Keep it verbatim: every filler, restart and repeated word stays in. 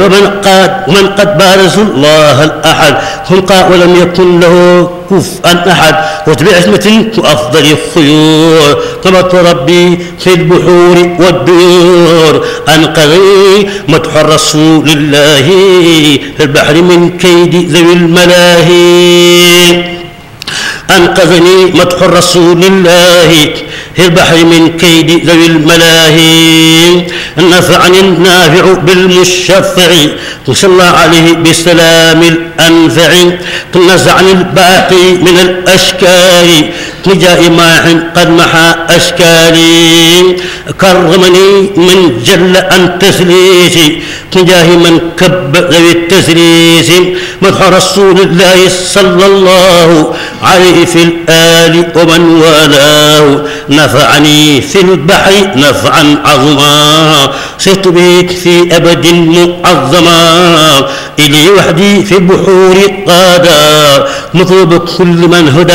ومن قد ومن قد بارز الله الأحد خلقا ولم يكن له كفءا أحد واتبع عصمة وأفضل الخيور طلبت ربي في البحور والديور أنقذني مدح رسول الله في البحر من كيد ذوي الملاهي أنقذني مدح رسول الله في البحر من كيد ذوي الملاهي نفعني النافع بالمشفع صلى عليه بالسلام الأنفع نزعني الباقي من الأشكال نجاء ماح قد محى أشكالي كرمني من جل عن تسليسي نجاه من كب ذوي التسليس مدح رسول الله صلى الله عليه في الآل ومن والاه نفعني في البحر نفعا عظما صرت بك في أبد معظما إلي وحدي في البحور قادا مطلب كل من هدى